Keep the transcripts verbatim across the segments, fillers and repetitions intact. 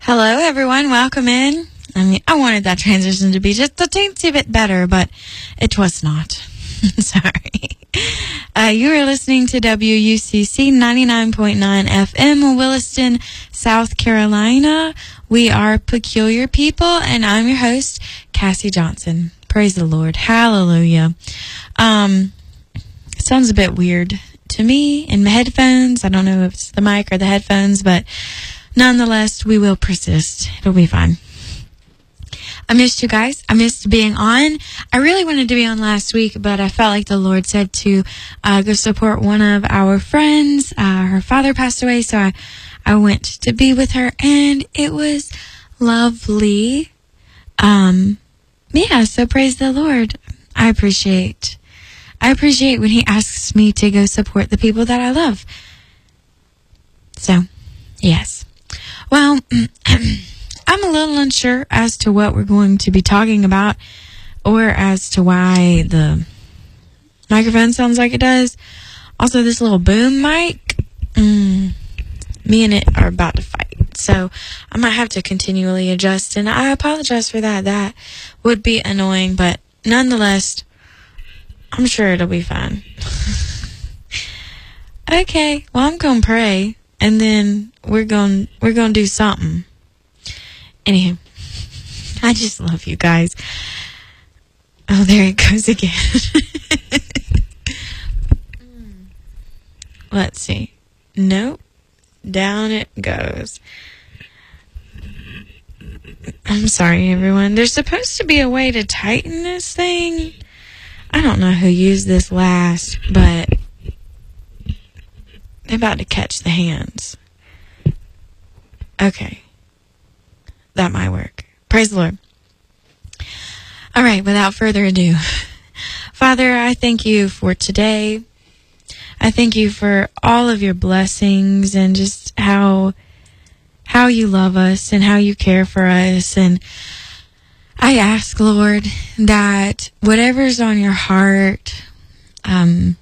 Hello, everyone. Welcome in. I mean, I wanted that transition to be just a teensy bit better, but it was not. Sorry. Uh, you are listening to W U C C ninety-nine point nine F M, Williston, South Carolina. We are Peculiar People, and I'm your host, Cassie Johnson. Praise the Lord. Hallelujah. Um, sounds a bit weird to me in my headphones. I don't know if it's the mic or the headphones, but nonetheless, we will persist. It'll be fine. I missed you guys. I missed being on. I really wanted to be on last week, but I felt like the Lord said to uh, go support one of our friends. Uh, her father passed away, so I, I went to be with her, and it was lovely. Um, yeah, so praise the Lord. I appreciate, I appreciate when He asks me to go support the people that I love. So, yes. Well, I'm a little unsure as to what we're going to be talking about or as to why the microphone sounds like it does. Also, this little boom mic, mm, me and it are about to fight. So I might have to continually adjust, and I apologize for that. That would be annoying, but nonetheless, I'm sure it'll be fine. Okay, well, I'm going to pray, and then we're going we're going to do something. Anyhow, I just love you guys. Oh, there it goes again. Let's see. Nope. Down it goes. I'm sorry, everyone. There's supposed to be a way to tighten this thing. I don't know who used this last, but they're about to catch the hands. Okay. That might work. Praise the Lord. All right, without further ado, Father, I thank you for today. I thank you for all of your blessings and just how how you love us and how you care for us. And I ask, Lord, that whatever's on your heart, um,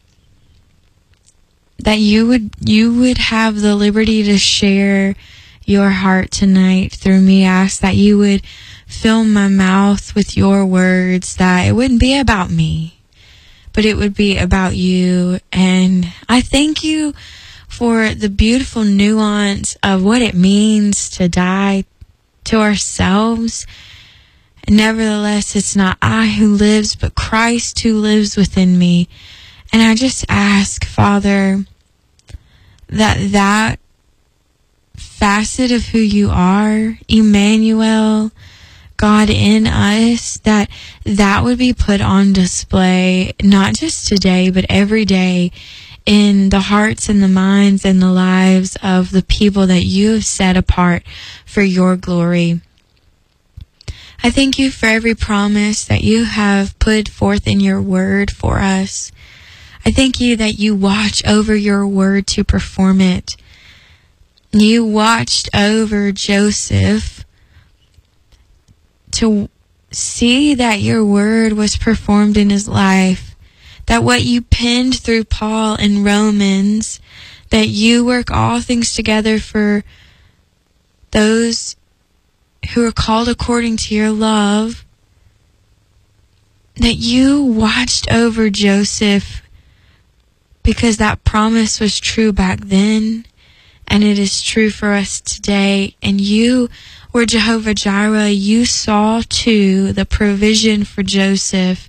that you would you would have the liberty to share your heart tonight through me. I ask that you would fill my mouth with your words, that it wouldn't be about me, but it would be about you. And I thank you for the beautiful nuance of what it means to die to ourselves. Nevertheless, it's not I who lives, but Christ who lives within me. And I just ask, Father, that that facet of who you are, Emmanuel, God in us, that that would be put on display, not just today, but every day in the hearts and the minds and the lives of the people that you have set apart for your glory. I thank you for every promise that you have put forth in your word for us. I thank you that you watch over your word to perform it. You watched over Joseph to see that your word was performed in his life, that what you penned through Paul in Romans, that you work all things together for those who are called according to your love, that you watched over Joseph because that promise was true back then. And it is true for us today. And you were Jehovah Jireh. You saw to the provision for Joseph.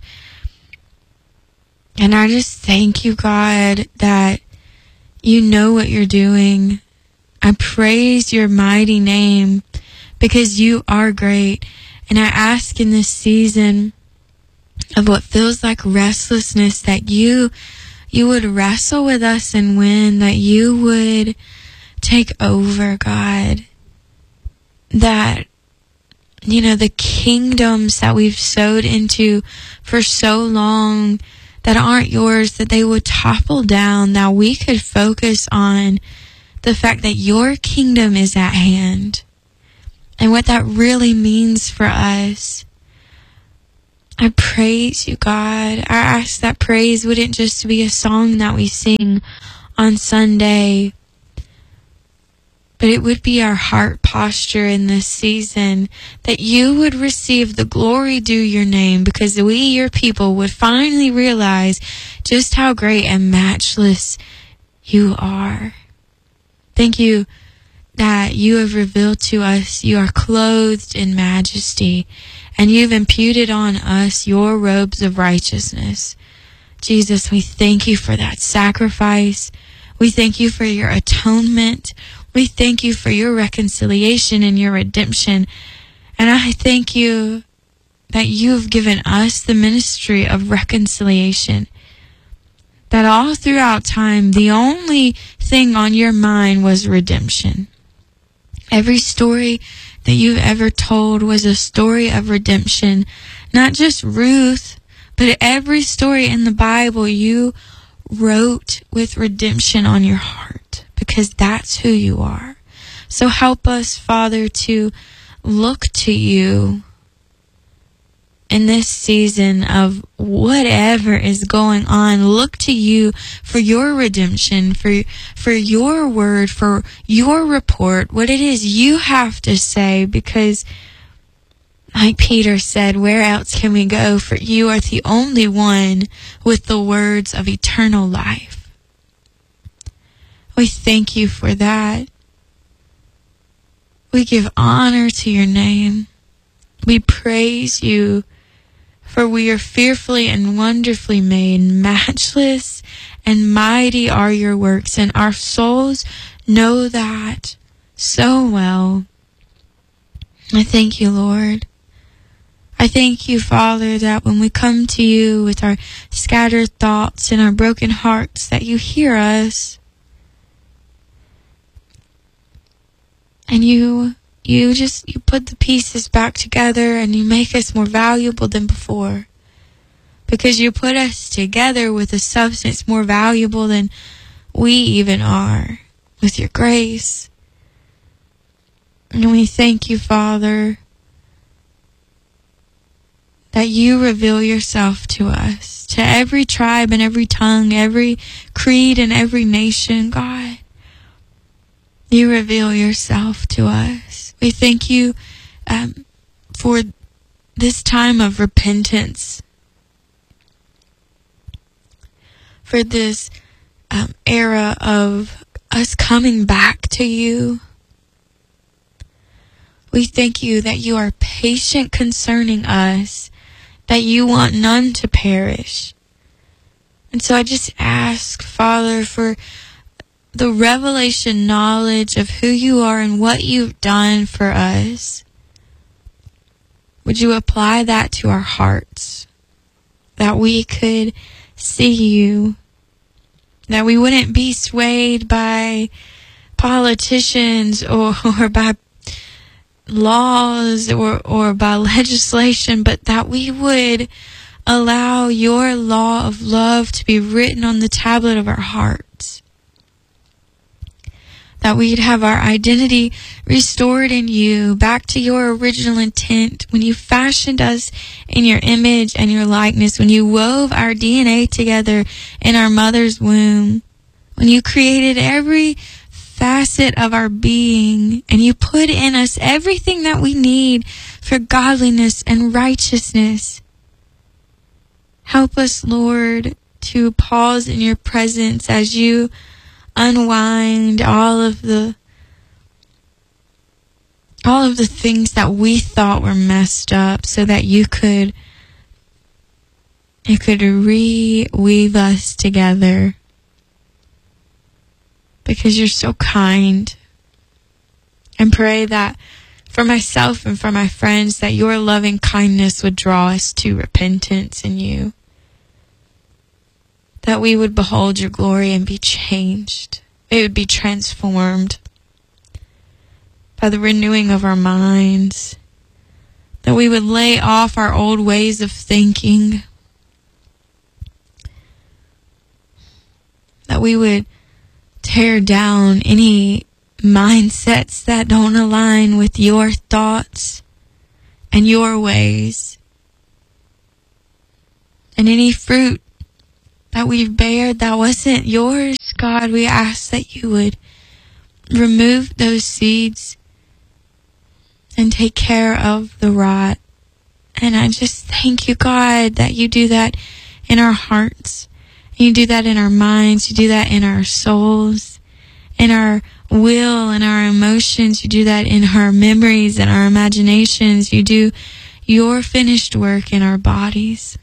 And I just thank you, God, that you know what you're doing. I praise your mighty name because you are great. And I ask in this season of what feels like restlessness that you, you would wrestle with us and win, that you would take over, God, that, you know, the kingdoms that we've sowed into for so long that aren't yours, that they would topple down, that we could focus on the fact that your kingdom is at hand and what that really means for us. I praise you, God. I ask that praise wouldn't just be a song that we sing on Sunday, but it would be our heart posture in this season that you would receive the glory due your name, because we, your people, would finally realize just how great and matchless you are. Thank you that you have revealed to us you are clothed in majesty, and you've imputed on us your robes of righteousness. Jesus, we thank you for that sacrifice. We thank you for your atonement. We thank you for your reconciliation and your redemption. And I thank you that you've given us the ministry of reconciliation. That all throughout time, the only thing on your mind was redemption. Every story that you've ever told was a story of redemption. Not just Ruth, but every story in the Bible you wrote with redemption on your heart, because that's who you are. So help us, Father, to look to you in this season of whatever is going on. Look to you for your redemption, for for your word, for your report, what it is you have to say, because like Peter said, where else can we go? For you are the only one with the words of eternal life. We thank you for that. We give honor to your name. We praise you, for we are fearfully and wonderfully made. Matchless and mighty are your works, and our souls know that so well. I thank you, Lord. I thank you, Father, that when we come to you with our scattered thoughts and our broken hearts, that you hear us. And you You just, you put the pieces back together, and you make us more valuable than before. Because you put us together with a substance more valuable than we even are, with your grace. And we thank you, Father, that you reveal yourself to us, to every tribe and every tongue, every creed and every nation, God. You reveal yourself to us. We thank you um, for this time of repentance, for this um, era of us coming back to you. We thank you that you are patient concerning us, that you want none to perish. And so I just ask, Father, for the revelation knowledge of who you are and what you've done for us. Would you apply that to our hearts, that we could see you, that we wouldn't be swayed by politicians or, or by laws or, or by legislation, but that we would allow your law of love to be written on the tablet of our hearts. That we'd have our identity restored in you, back to your original intent when you fashioned us in your image and your likeness, when you wove our D N A together in our mother's womb, when you created every facet of our being and you put in us everything that we need for godliness and righteousness. Help us, Lord, to pause in your presence as you unwind all of the all of the things that we thought were messed up, so that you could you could re-weave us together, because you're so kind. And pray that for myself and for my friends, that your loving kindness would draw us to repentance in you, that we would behold your glory and be changed. It would be transformed by the renewing of our minds, that we would lay off our old ways of thinking, that we would tear down any mindsets that don't align with your thoughts and your ways, and any fruit that we've bared that wasn't yours. God, we ask that you would remove those seeds and take care of the rot. And I just thank you, God, that you do that in our hearts. You do that in our minds. You do that in our souls, in our will and our emotions. You do that in our memories and our imaginations. You do your finished work in our bodies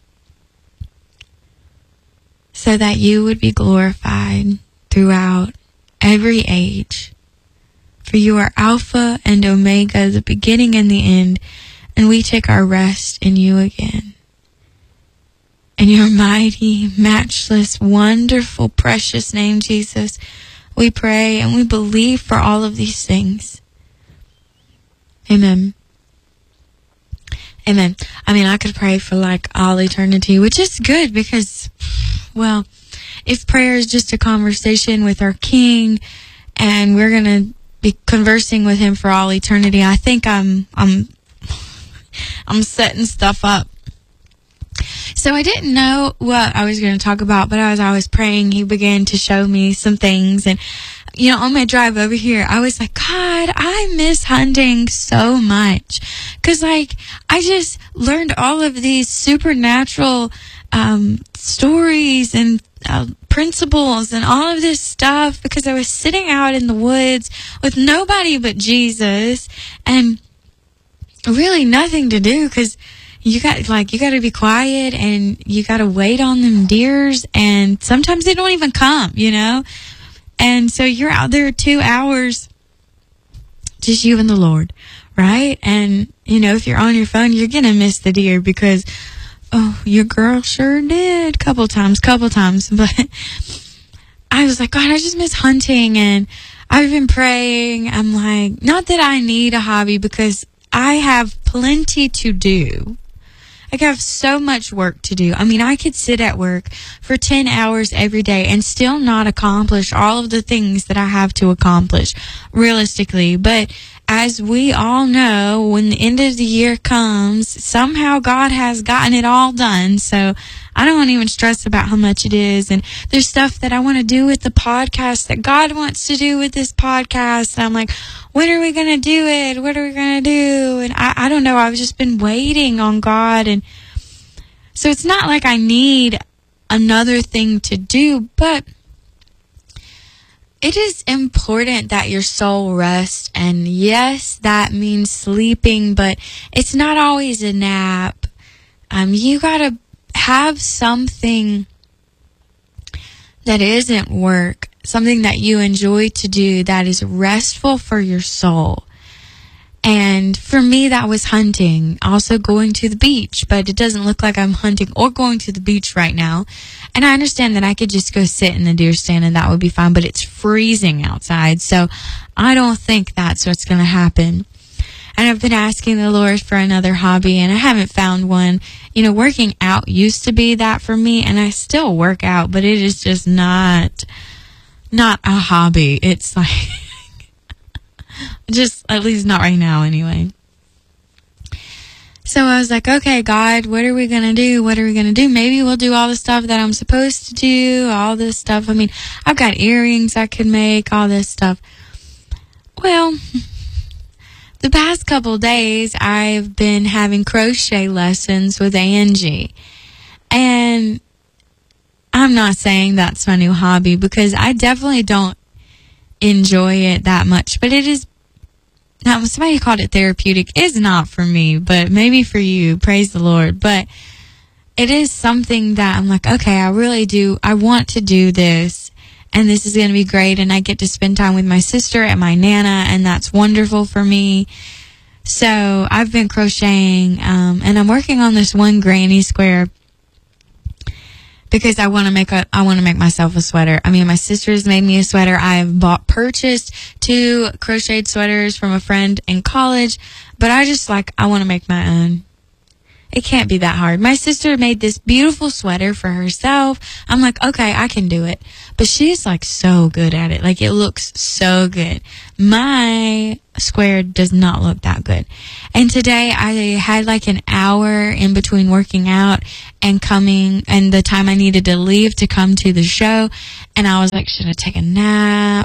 so that you would be glorified throughout every age. For you are Alpha and Omega, the beginning and the end, and we take our rest in you again. In your mighty, matchless, wonderful, precious name, Jesus, we pray and we believe for all of these things. Amen. Amen. I mean, I could pray for like all eternity, which is good because, well, if prayer is just a conversation with our King and we're going to be conversing with him for all eternity, I think I'm, I'm, I'm setting stuff up. So I didn't know what I was going to talk about, but as I was praying, he began to show me some things. And, you know, on my drive over here, I was like, God, I miss hunting so much. Because, like, I just learned all of these supernatural um, stories and uh, principles and all of this stuff because I was sitting out in the woods with nobody but Jesus and really nothing to do because you got like you got to be quiet and you got to wait on them deers, and sometimes they don't even come, you know. And so you're out there two hours, just you and the Lord, right? And you know, if you're on your phone, you're gonna miss the deer because oh, your girl sure did, couple times, couple times. But I was like, God, I just miss hunting, and I've been praying. I'm like, not that I need a hobby because I have plenty to do. I have so much work to do. I mean, I could sit at work for ten hours every day and still not accomplish all of the things that I have to accomplish, realistically. But as we all know, when the end of the year comes, somehow God has gotten it all done. So I don't want to even stress about how much it is. And there's stuff that I want to do with the podcast that God wants to do with this podcast. And I'm like, when are we going to do it? What are we going to do? And I, I don't know. I've just been waiting on God. And so it's not like I need another thing to do, but it is important that your soul rests. And yes, that means sleeping, but it's not always a nap. Um, you got to have something that isn't work, something that you enjoy to do that is restful for your soul. And for me, that was hunting, also going to the beach, but it doesn't look like I'm hunting or going to the beach right now. And I understand that I could just go sit in the deer stand and that would be fine, but it's freezing outside. So I don't think that's what's going to happen. And I've been asking the Lord for another hobby, and I haven't found one. You know, working out used to be that for me, and I still work out, but it is just not, not a hobby. It's like, just, at least not right now anyway. So I was like, okay, God, what are we going to do? What are we going to do? Maybe we'll do all the stuff that I'm supposed to do, all this stuff. I mean, I've got earrings I could make, all this stuff. Well, the past couple days, I've been having crochet lessons with Angie. And I'm not saying that's my new hobby because I definitely don't enjoy it that much. But it is, now somebody called it therapeutic. It's not for me, but maybe for you. Praise the Lord. But it is something that I'm like, okay, I really do. I want to do this. And this is going to be great. And I get to spend time with my sister and my Nana. And that's wonderful for me. So I've been crocheting. Um, and I'm working on this one granny square because I want to make a, I want to make myself a sweater. I mean, my sister's made me a sweater. I've bought, purchased two crocheted sweaters from a friend in college. But I just like, I want to make my own. It can't be that hard. My sister made this beautiful sweater for herself. I'm like, okay, I can do it. But she's like so good at it. Like it looks so good. My square does not look that good. And today I had like an hour in between working out and coming and the time I needed to leave to come to the show. And I was like, should I take a nap?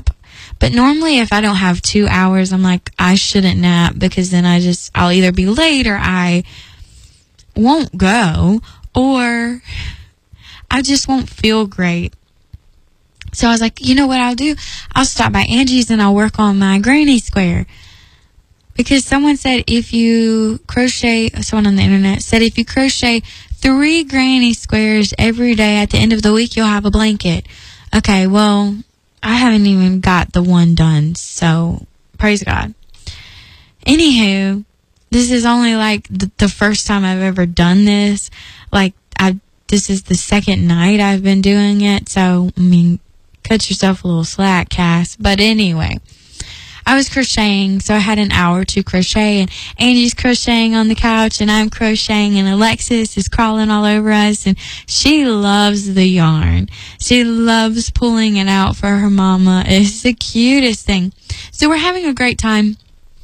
But normally if I don't have two hours, I'm like, I shouldn't nap because then I just, I'll either be late or I won't go or I just won't feel great. So I was like, you know what I'll do? I'll stop by Angie's and I'll work on my granny square. Because someone said if you crochet, someone on the internet said if you crochet three granny squares every day at the end of the week, you'll have a blanket. Okay, well, I haven't even got the one done, so praise God. Anywho, this is only like the, the first time I've ever done this. Like, I this is the second night I've been doing it, so, I mean, cut yourself a little slack, Cass. But anyway, I was crocheting, so I had an hour to crochet, and Angie's crocheting on the couch, and I'm crocheting, and Alexis is crawling all over us, and she loves the yarn. She loves pulling it out for her mama. It's the cutest thing. So we're having a great time,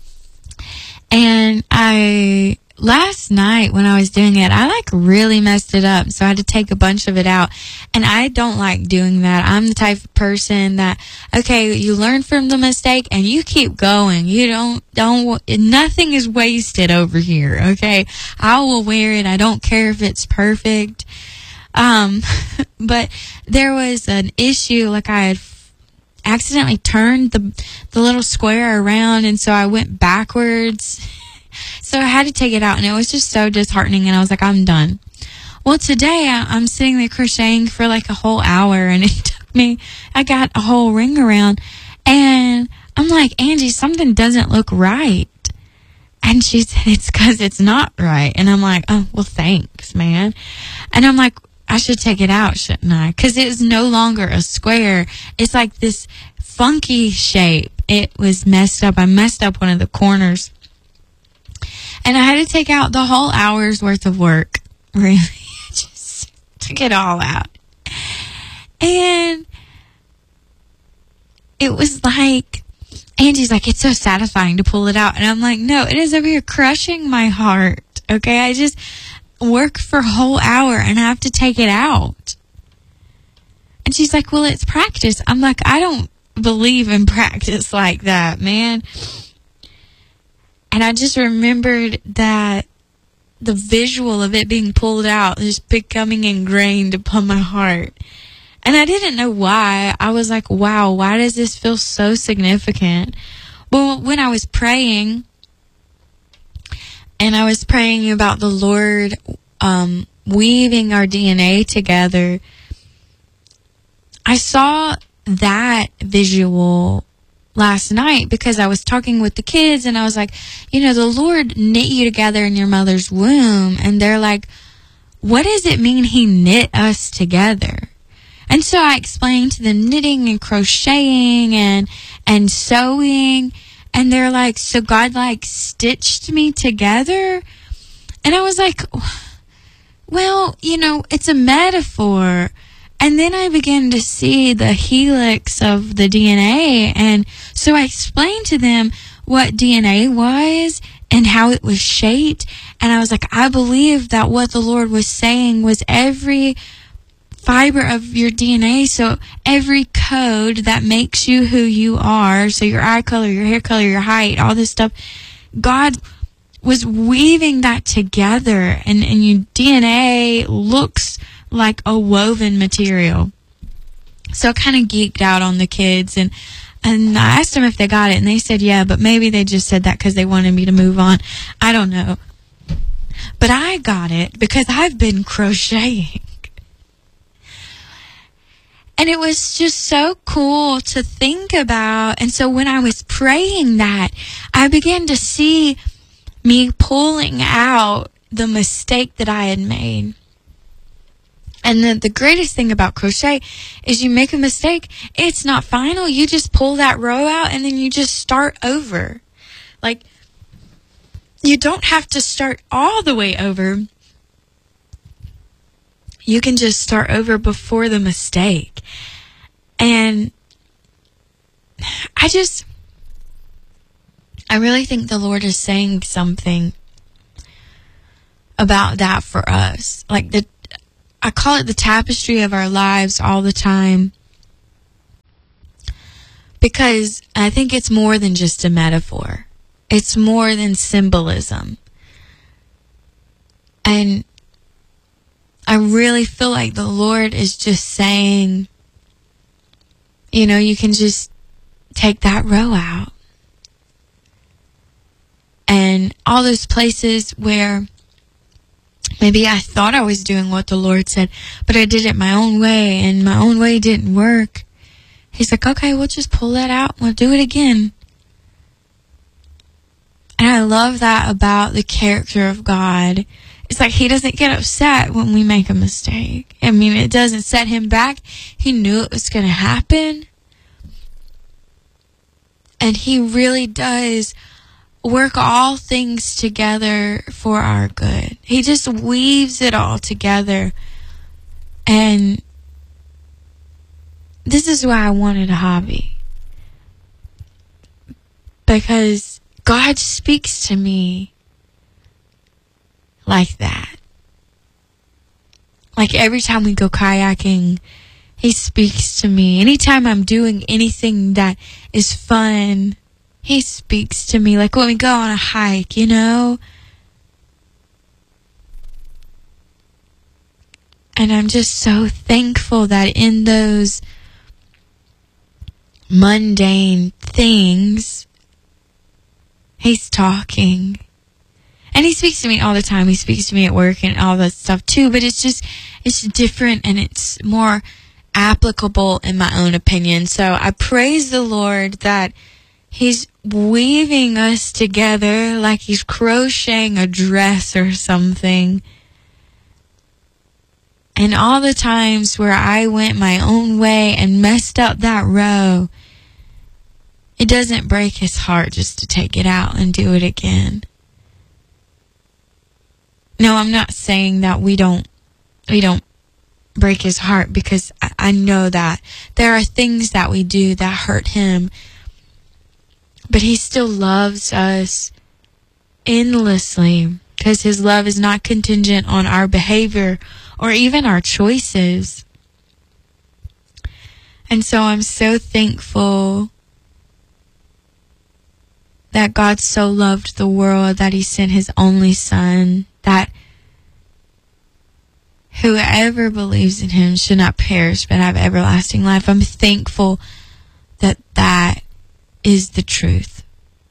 and I... Last night when I was doing it, I like really messed it up. So I had to take a bunch of it out. And I don't like doing that. I'm the type of person that, okay, you learn from the mistake and you keep going. You don't, don't, nothing is wasted over here. Okay. I will wear it. I don't care if it's perfect. Um, but there was an issue, like I had accidentally turned the, the little square around. And so I went backwards. So I had to take it out, and it was just so disheartening, and I was like, I'm done. Well, today I, I'm sitting there crocheting for like a whole hour, and it took me, I got a whole ring around, and I'm like, Angie, something doesn't look right. And she said, it's because it's not right. And I'm like, oh, well, thanks, man. And I'm like, I should take it out, shouldn't I? Because it is no longer a square. It's like this funky shape. It was messed up. I messed up one of the corners. And I had to take out the whole hour's worth of work. Really. Just took it all out. And it was like, Angie's like, it's so satisfying to pull it out. And I'm like, no, it is over here crushing my heart. Okay, I just work for a whole hour and I have to take it out. And she's like, well, it's practice. I'm like, I don't believe in practice like that, man. And I just remembered that the visual of it being pulled out just becoming ingrained upon my heart. And I didn't know why. I was like, wow, why does this feel so significant? Well, when I was praying, and I was praying about the Lord um, weaving our D N A together, I saw that visual last night because I was talking with the kids and I was like, you know, the Lord knit you together in your mother's womb. And they're like, what does it mean he knit us together? And so I explained to them knitting and crocheting and, and sewing. And they're like, so God like stitched me together? And I was like, well, you know, it's a metaphor. And then I began to see the helix of the D N A. And so I explained to them what D N A was and how it was shaped. And I was like, I believe that what the Lord was saying was every fiber of your D N A. So every code that makes you who you are. So your eye color, your hair color, your height, all this stuff. God was weaving that together. And, and your D N A looks like a woven material. So I kind of geeked out on the kids, and and I asked them if they got it, and they said yeah, but maybe they just said that because they wanted me to move on. I don't know. But I got it because I've been crocheting. And it was just so cool to think about. And so when I was praying that, I began to see me pulling out the mistake that I had made. And the, the greatest thing about crochet is you make a mistake, it's not final. You just pull that row out and then you just start over. Like, you don't have to start all the way over. You can just start over before the mistake. And I just, I really think the Lord is saying something about that for us. Like the I call it the tapestry of our lives all the time. Because I think it's more than just a metaphor. It's more than symbolism. And I really feel like the Lord is just saying, you know, you can just take that row out. And all those places where maybe I thought I was doing what the Lord said, but I did it my own way, and my own way didn't work. He's like, okay, we'll just pull that out. We'll do it again. And I love that about the character of God. It's like he doesn't get upset when we make a mistake. I mean, it doesn't set him back. He knew it was going to happen. And he really does work all things together for our good. He just weaves it all together. And this is why I wanted a hobby. Because God speaks to me like that. Like every time we go kayaking, he speaks to me. Anytime I'm doing anything that is fun, he speaks to me. Like when we go on a hike, you know? And I'm just so thankful that in those mundane things, he's talking. And he speaks to me all the time. He speaks to me at work and all that stuff too. But it's just, it's different and it's more applicable in my own opinion. So I praise the Lord that he's weaving us together like he's crocheting a dress or something. And all the times where I went my own way and messed up that row, it doesn't break his heart just to take it out and do it again. No, I'm not saying that we don't we don't break his heart, because I, I know that there are things that we do that hurt him. But he still loves us endlessly, because his love is not contingent on our behavior or even our choices. And so I'm so thankful that God so loved the world that he sent his only son, that whoever believes in him should not perish but have everlasting life. I'm thankful that that is the truth.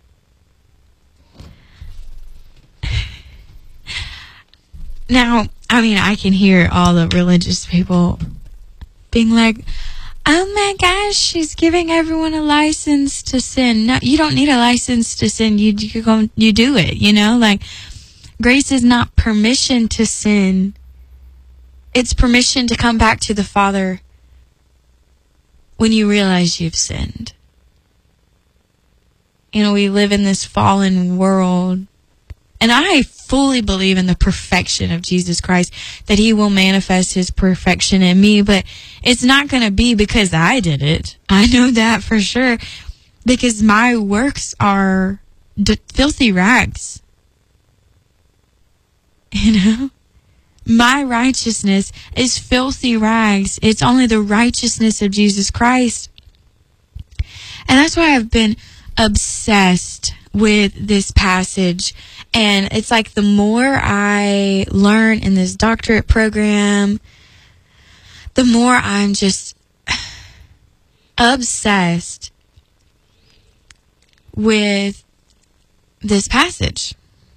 Now, I mean, I can hear all the religious people being like, oh my gosh, she's giving everyone a license to sin. No, you don't need a license to sin. You, you go, you do it, you know? Like, grace is not permission to sin. It's permission to come back to the Father when you realize you've sinned. You know, we live in this fallen world. And I fully believe in the perfection of Jesus Christ, that he will manifest his perfection in me. But it's not going to be because I did it. I know that for sure. Because my works are d- filthy rags. You know? My righteousness is filthy rags. It's only the righteousness of Jesus Christ. And that's why I've been obsessed with this passage. And it's like the more I learn in this doctorate program, the more I'm just obsessed with this passage.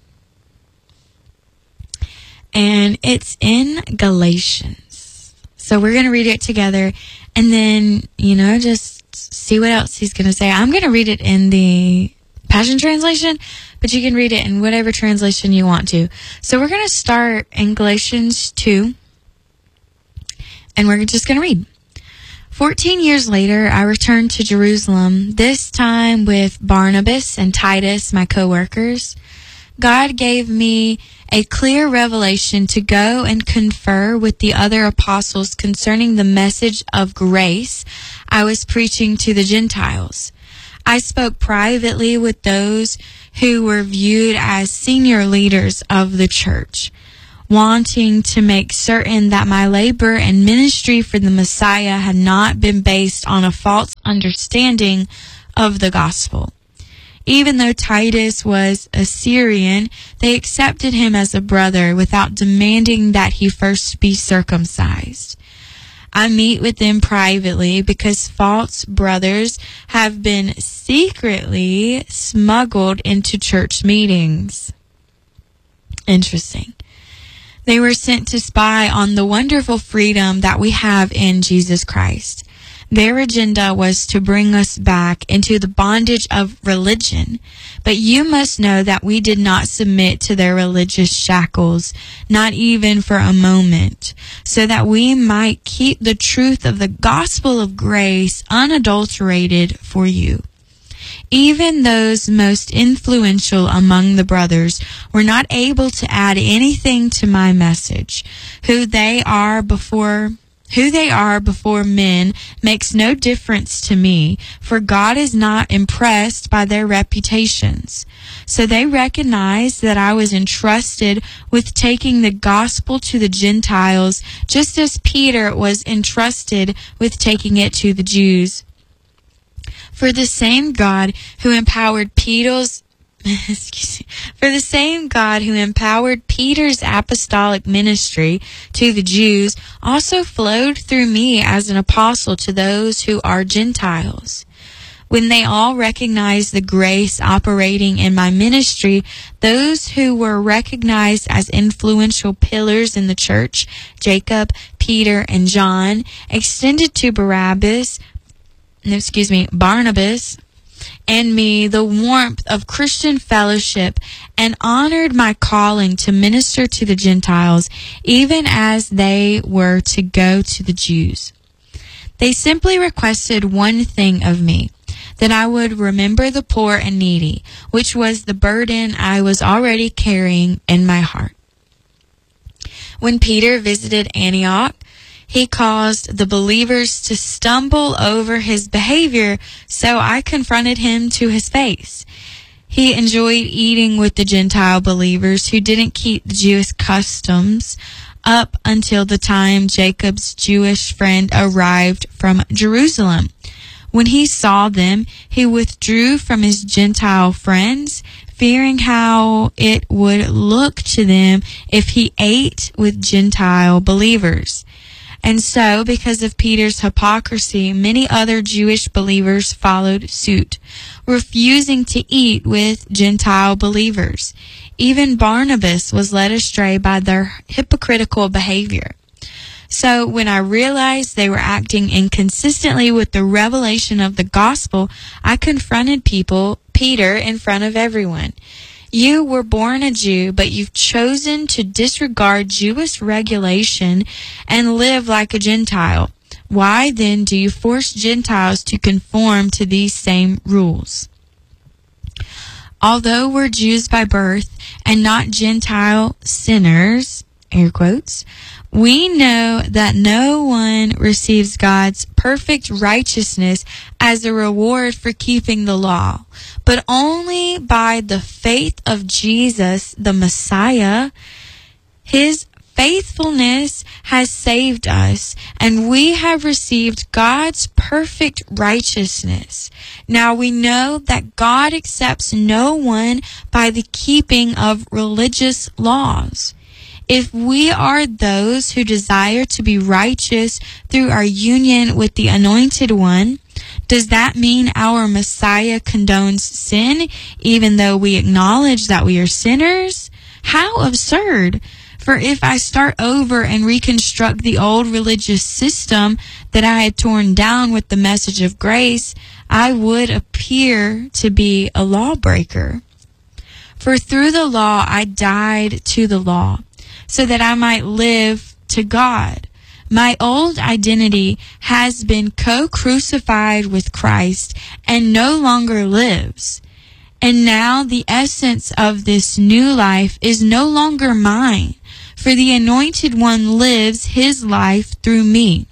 And it's in Galatians. So we're going to read it together and then, you know, just see what else he's going to say. I'm going to read it in the Passion Translation, but you can read it in whatever translation you want to. So we're going to start in Galatians two, and we're just going to read. Fourteen years later, I returned to Jerusalem, this time with Barnabas and Titus, my co-workers. God gave me a clear revelation to go and confer with the other apostles concerning the message of grace I was preaching to the Gentiles. I spoke privately with those who were viewed as senior leaders of the church. wanting to make certain that my labor and ministry for the Messiah had not been based on a false understanding of the gospel. Even though Titus was a Syrian, they accepted him as a brother without demanding that he first be circumcised. I meet with them privately because false brothers have been secretly smuggled into church meetings. Interesting. They were sent to spy on the wonderful freedom that we have in Jesus Christ. Their agenda was to bring us back into the bondage of religion. But you must know that we did not submit to their religious shackles, not even for a moment, so that we might keep the truth of the gospel of grace unadulterated for you. Even those most influential among the brothers were not able to add anything to my message. Who they are before Who they are before men makes no difference to me, for God is not impressed by their reputations. So they recognized that I was entrusted with taking the gospel to the Gentiles, just as Peter was entrusted with taking it to the Jews. For the same God who empowered Peter's Excuse me. For the same God who empowered Peter's apostolic ministry to the Jews also flowed through me as an apostle to those who are Gentiles. When they all recognized the grace operating in my ministry, those who were recognized as influential pillars in the church, Jacob, Peter, and John, extended to Barabbas, no, excuse me, Barnabas, and me the warmth of Christian fellowship and honored my calling to minister to the Gentiles, even as they were to go to the Jews. They simply requested one thing of me, that I would remember the poor and needy, which was the burden I was already carrying in my heart. When Peter visited Antioch, he caused the believers to stumble over his behavior, so I confronted him to his face. He enjoyed eating with the Gentile believers who didn't keep the Jewish customs up until the time Jacob's Jewish friend arrived from Jerusalem. When he saw them, he withdrew from his Gentile friends, fearing how it would look to them if he ate with Gentile believers. And so, because of Peter's hypocrisy, many other Jewish believers followed suit, refusing to eat with Gentile believers. Even Barnabas was led astray by their hypocritical behavior. So, when I realized they were acting inconsistently with the revelation of the gospel, I confronted people, Peter, in front of everyone. You were born a Jew, but you've chosen to disregard Jewish regulation and live like a Gentile. Why then do you force Gentiles to conform to these same rules? Although we're Jews by birth and not Gentile sinners, air quotes, we know that no one receives God's perfect righteousness as a reward for keeping the law, but only by the faith of Jesus, the Messiah. His faithfulness has saved us, and we have received God's perfect righteousness. Now we know that God accepts no one by the keeping of religious laws. If we are those who desire to be righteous through our union with the Anointed One, does that mean our Messiah condones sin, even though we acknowledge that we are sinners? How absurd! For if I start over and reconstruct the old religious system that I had torn down with the message of grace, I would appear to be a lawbreaker. For through the law I died to the law, so that I might live to God. My old identity has been co-crucified with Christ and no longer lives. And now the essence of this new life is no longer mine, for the Anointed One lives his life through me.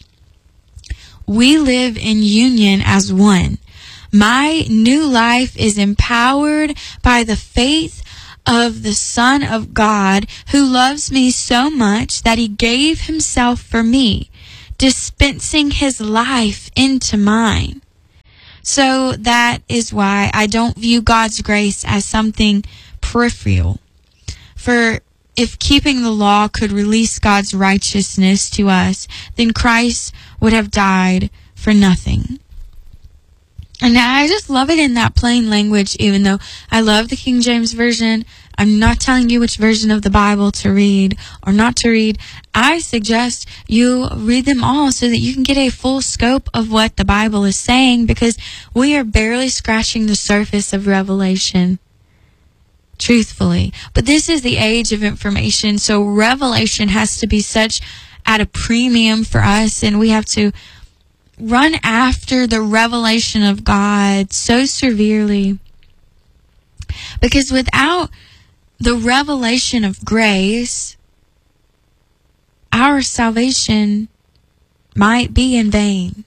We live in union as one. My new life is empowered by the faith of the Son of God, who loves me so much that he gave himself for me, dispensing his life into mine. So that is why I don't view God's grace as something peripheral. For if keeping the law could release God's righteousness to us, then Christ would have died for nothing. And I just love it in that plain language, even though I love the King James Version. I'm not telling you which version of the Bible to read or not to read. I suggest you read them all so that you can get a full scope of what the Bible is saying, because we are barely scratching the surface of Revelation, truthfully. But this is the age of information, so revelation has to be such at a premium for us, and we have to run after the revelation of God so severely. Because without the revelation of grace, our salvation might be in vain.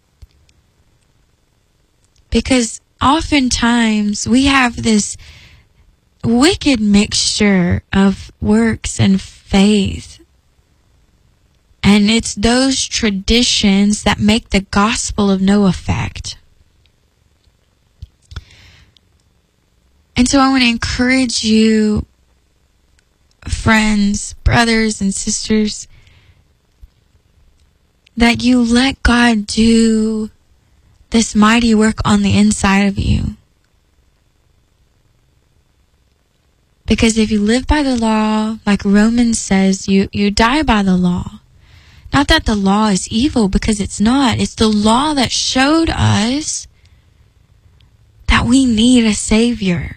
Because oftentimes we have this wicked mixture of works and faith. And it's those traditions that make the gospel of no effect. And so I want to encourage you, friends, brothers and sisters, that you let God do this mighty work on the inside of you. Because if you live by the law, like Romans says, you, you die by the law. Not that the law is evil, because it's not. It's the law that showed us that we need a Savior.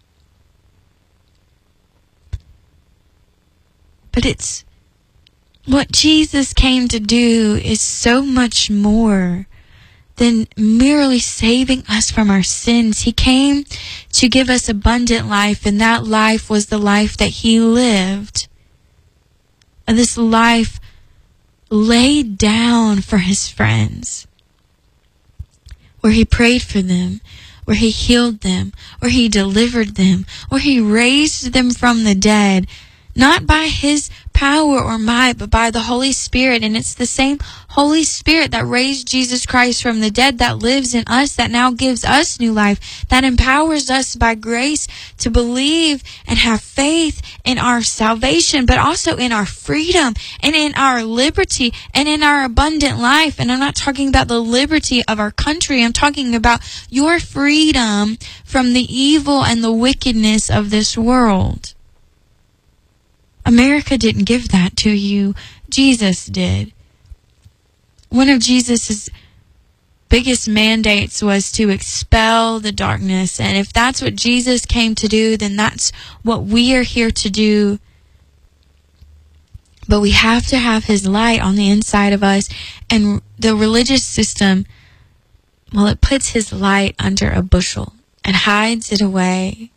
But it's what Jesus came to do is so much more than merely saving us from our sins. He came to give us abundant life, and that life was the life that he lived. And this life laid down for his friends, where he prayed for them, where he healed them, where he delivered them, where he raised them from the dead, not by his power or might, but by the Holy Spirit. And it's the same Holy Spirit that raised Jesus Christ from the dead that lives in us, that now gives us new life, that empowers us by grace to believe and have faith in our salvation, but also in our freedom and in our liberty and in our abundant life. And I'm not talking about the liberty of our country. I'm talking about your freedom from the evil and the wickedness of this world. America didn't give that to you. Jesus did. One of Jesus's biggest mandates was to expel the darkness. And if that's what Jesus came to do, then that's what we are here to do. But we have to have his light on the inside of us. And the religious system, well, it puts his light under a bushel and hides it away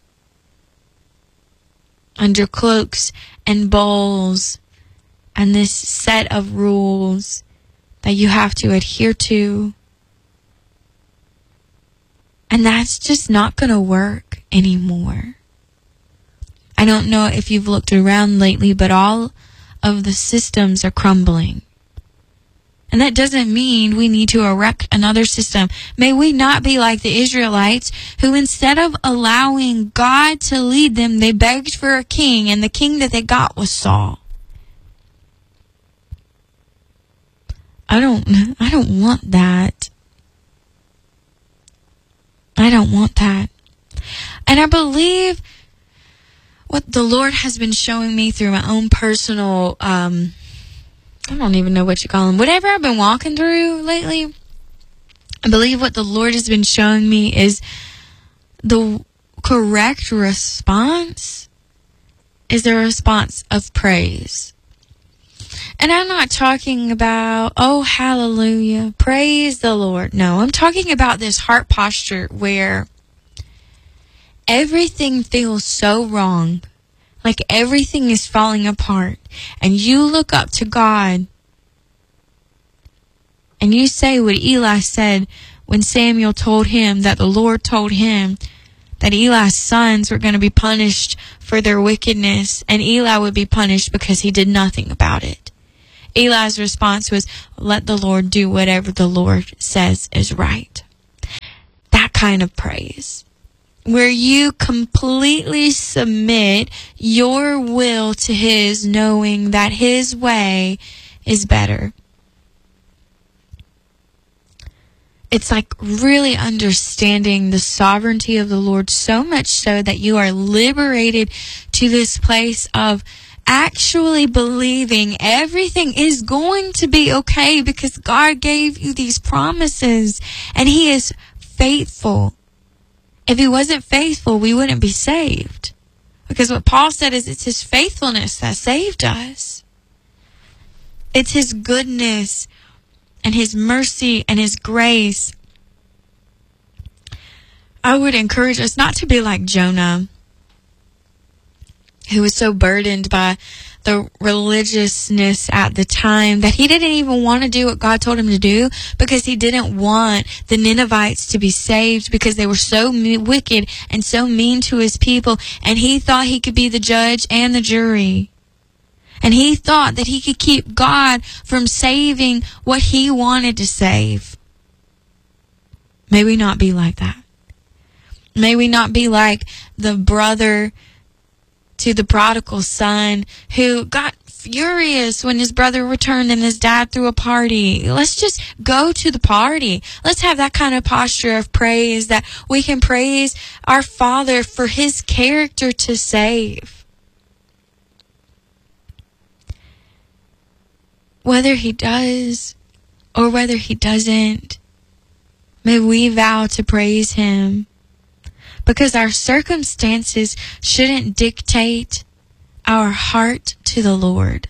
under cloaks and bowls and this set of rules that you have to adhere to. And that's just not going to work anymore. I don't know if you've looked around lately, but all of the systems are crumbling. And that doesn't mean we need to erect another system. May we not be like the Israelites, who instead of allowing God to lead them, they begged for a king, and the king that they got was Saul. I don't, I don't want that. I don't want that. And I believe what the Lord has been showing me through my own personal, um, I don't even know what you call them. Whatever I've been walking through lately, I believe what the Lord has been showing me is the correct response is a response of praise. And I'm not talking about, oh, hallelujah, praise the Lord. No, I'm talking about this heart posture where everything feels so wrong. Like everything is falling apart. And you look up to God. And you say what Eli said when Samuel told him that the Lord told him that Eli's sons were going to be punished for their wickedness, and Eli would be punished because he did nothing about it. Eli's response was, let the Lord do whatever the Lord says is right. That kind of praise, where you completely submit your will to His, knowing that His way is better. It's like really understanding the sovereignty of the Lord, so much so that you are liberated to this place of actually believing everything is going to be okay because God gave you these promises and He is faithful. If He wasn't faithful, we wouldn't be saved. Because what Paul said is it's His faithfulness that saved us. It's His goodness and His mercy and His grace. I would encourage us not to be like Jonah, who was so burdened by the religiousness at the time that he didn't even want to do what God told him to do because he didn't want the Ninevites to be saved because they were so wicked and so mean to his people, and he thought he could be the judge and the jury. And he thought that he could keep God from saving what he wanted to save. May we not be like that. May we not be like the brother to the prodigal son who got furious when his brother returned and his dad threw a party. Let's just go to the party. Let's have that kind of posture of praise that we can praise our Father for His character to save. Whether He does or whether He doesn't, may we vow to praise Him. Because our circumstances shouldn't dictate our heart to the Lord.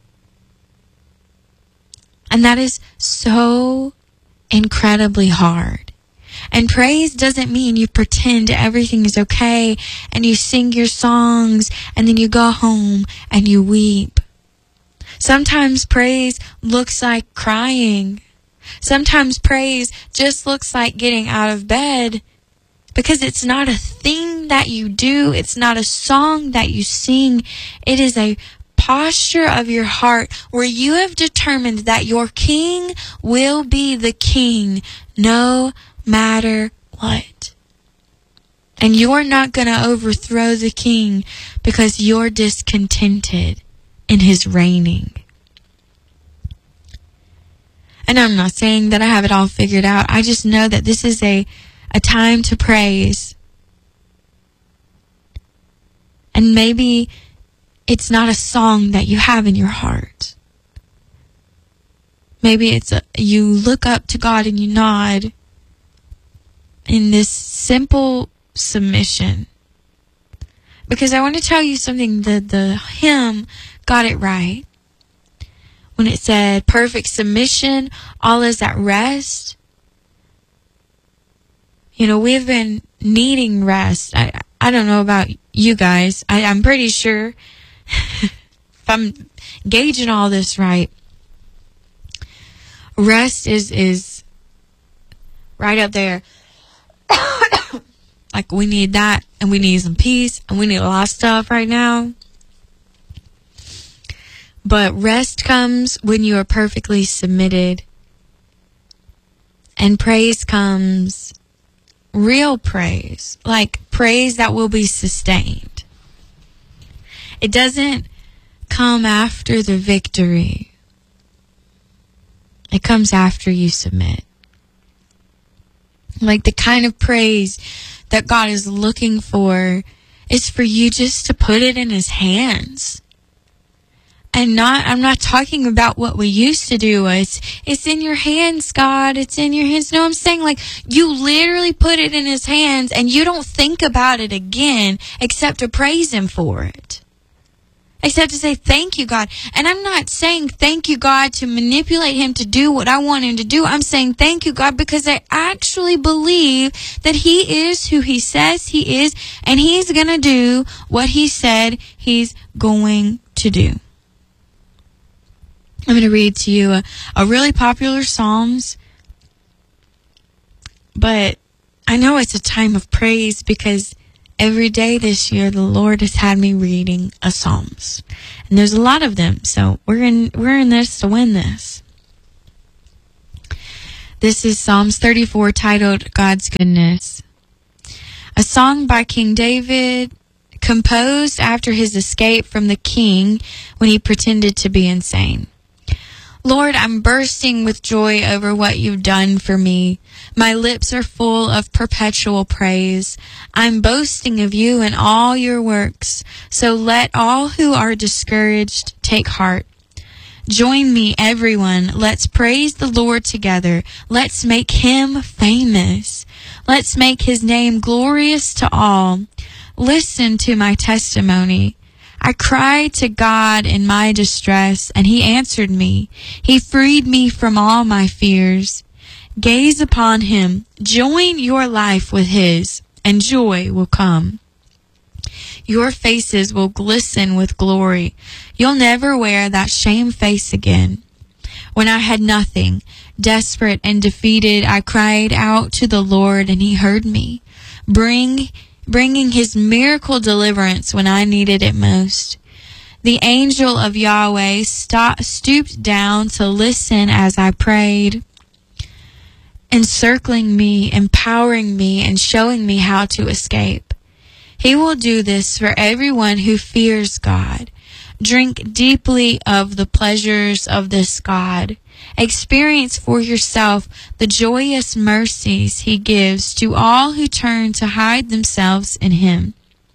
And that is so incredibly hard. And praise doesn't mean you pretend everything is okay and you sing your songs and then you go home and you weep. Sometimes praise looks like crying. Sometimes praise just looks like getting out of bed. Because it's not a thing that you do. It's not a song that you sing. It is a posture of your heart where you have determined that your King will be the King no matter what. And you're not going to overthrow the King because you're discontented in His reigning. And I'm not saying that I have it all figured out. I just know that this is a A time to praise. And maybe it's not a song that you have in your heart. Maybe it's a, you look up to God and you nod in this simple submission. Because I want to tell you something, the, the hymn got it right. When it said, perfect submission, all is at rest. You know, we've been needing rest. I I don't know about you guys. I, I'm pretty sure, if I'm gauging all this right, rest is, is right up there. Like we need that, and we need some peace, and we need a lot of stuff right now. But rest comes when you are perfectly submitted. And praise comes, real praise, like praise that will be sustained. It doesn't come after the victory. It comes after you submit. Like the kind of praise that God is looking for is for you just to put it in His hands. And not, I'm not talking about what we used to do. It's, it's in your hands, God. It's in your hands. No, I'm saying like you literally put it in His hands and you don't think about it again except to praise Him for it. Except to say, thank you, God. And I'm not saying thank you, God, to manipulate Him to do what I want Him to do. I'm saying thank you, God, because I actually believe that He is who He says He is, and He's going to do what He said He's going to do. I'm going to read to you a, a really popular Psalms, but I know it's a time of praise because every day this year, the Lord has had me reading a Psalms. And there's a lot of them, so we're in, we're in this to win this. This is Psalms thirty-four, titled God's Goodness. A song by King David, composed after his escape from the king when he pretended to be insane. Lord, I'm bursting with joy over what you've done for me. My lips are full of perpetual praise. I'm boasting of you and all your works. So let all who are discouraged take heart. Join me, everyone. Let's praise the Lord together. Let's make him famous. Let's make his name glorious to all. Listen to my testimony. I cried to God in my distress, and he answered me. He freed me from all my fears. Gaze upon him. Join your life with his, and joy will come. Your faces will glisten with glory. You'll never wear that shame face again. When I had nothing, desperate and defeated, I cried out to the Lord, and he heard me. Bring bringing his miracle deliverance when I needed it most. The angel of Yahweh st- stooped down to listen as I prayed, encircling me, empowering me, and showing me how to escape. He will do this for everyone who fears God. Drink deeply of the pleasures of this God. Experience for yourself the joyous mercies he gives to all who turn to hide themselves in him.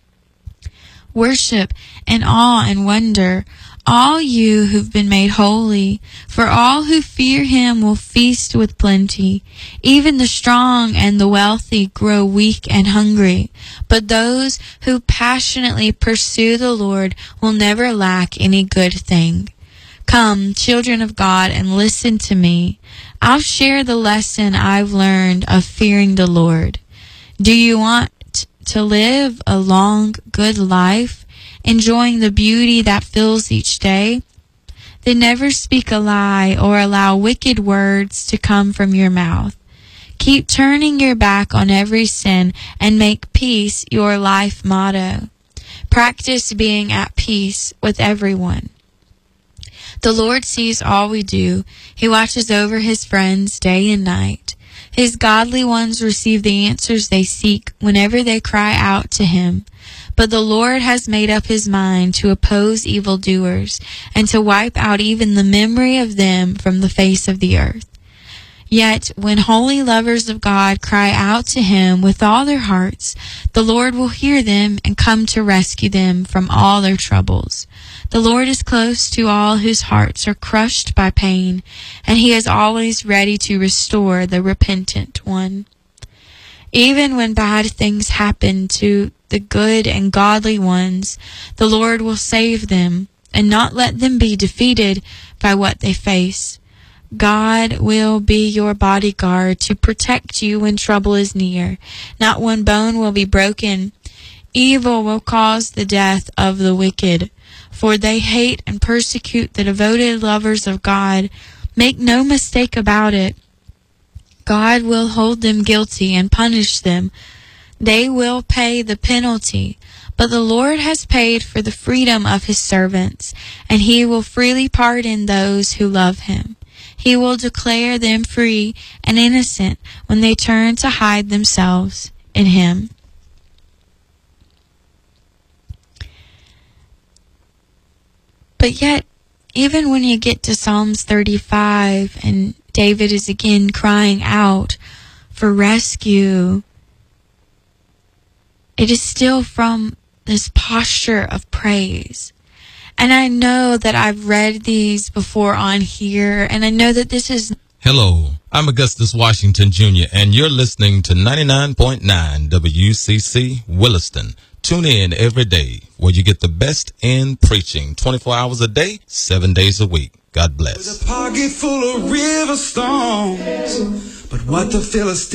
Worship in awe and wonder, all you who've been made holy, for all who fear him will feast with plenty. Even the strong and the wealthy grow weak and hungry, but those who passionately pursue the Lord will never lack any good thing. Come, children of God, and listen to me. I'll share the lesson I've learned of fearing the Lord. Do you want to live a long, good life, enjoying the beauty that fills each day? Then never speak a lie or allow wicked words to come from your mouth. Keep turning your back on every sin and make peace your life motto. Practice being at peace with everyone. The Lord sees all we do. He watches over his friends day and night. His godly ones receive the answers they seek whenever they cry out to him. But the Lord has made up his mind to oppose evildoers and to wipe out even the memory of them from the face of the earth. Yet, when holy lovers of God cry out to him with all their hearts, the Lord will hear them and come to rescue them from all their troubles. The Lord is close to all whose hearts are crushed by pain, and he is always ready to restore the repentant one. Even when bad things happen to the good and godly ones, the Lord will save them and not let them be defeated by what they face. God will be your bodyguard to protect you when trouble is near. Not one bone will be broken. Evil will cause the death of the wicked, for they hate and persecute the devoted lovers of God. Make no mistake about it. God will hold them guilty and punish them. They will pay the penalty. But the Lord has paid for the freedom of his servants, and he will freely pardon those who love him. He will declare them free and innocent when they turn to hide themselves in him. But yet, even when you get to Psalms thirty-five and David is again crying out for rescue, it is still from this posture of praise. And I know that I've read these before on here, and I know that this is... Hello, I'm Augustus Washington Junior, and you're listening to ninety-nine point nine W C C Williston. Tune in every day where you get the best in preaching, twenty-four hours a day, seven days a week. God bless. With a pocket full of river stones, but what the Philistines